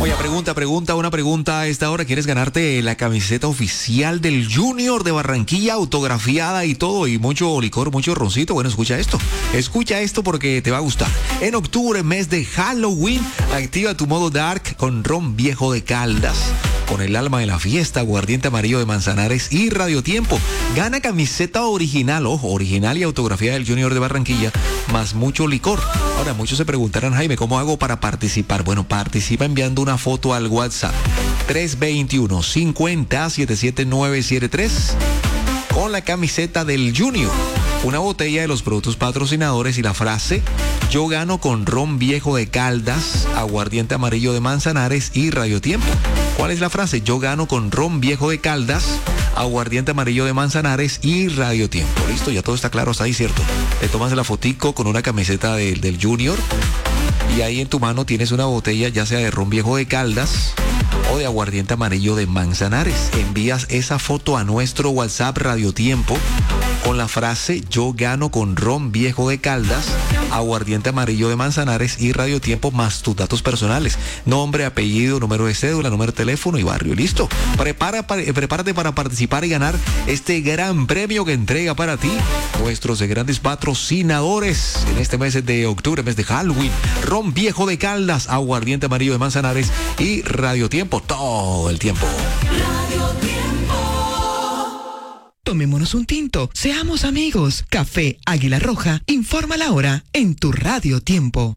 Oye, una pregunta a esta hora. ¿Quieres ganarte la camiseta oficial del Junior de Barranquilla, autografiada y todo, y mucho licor, mucho roncito? Bueno, escucha esto porque te va a gustar. En octubre, mes de Halloween, activa tu modo dark con ron viejo de Caldas, con el alma de la fiesta, aguardiente amarillo de Manzanares y Radio Tiempo. Gana camiseta original, ojo, original y autografía del Junior de Barranquilla, más mucho licor. Ahora, muchos se preguntarán, Jaime, ¿cómo hago para participar? Bueno, participa enviando una foto al WhatsApp 321-50-77973 con la camiseta del Junior, una botella de los productos patrocinadores y la frase: yo gano con ron viejo de Caldas, aguardiente amarillo de Manzanares y Radio Tiempo. ¿Cuál es la frase? Yo gano con ron viejo de Caldas, aguardiente amarillo de Manzanares y Radio Tiempo. Listo, ya todo está claro, está ahí, ¿cierto? Te tomas la fotico con una camiseta del Junior y ahí en tu mano tienes una botella, ya sea de ron viejo de Caldas o de aguardiente amarillo de Manzanares. Envías esa foto a nuestro WhatsApp Radio Tiempo con la frase: yo gano con ron viejo de Caldas, aguardiente amarillo de Manzanares y Radio Tiempo, más tus datos personales, nombre, apellido, número de cédula, número de teléfono y barrio. Listo, prepárate para participar y ganar este gran premio que entrega para ti nuestros grandes patrocinadores en este mes de octubre, mes de Halloween: ron viejo de Caldas, aguardiente amarillo de Manzanares y Radio Tiempo, todo el tiempo. Tomémonos un tinto, seamos amigos. Café Águila Roja informa la hora en tu Radio Tiempo.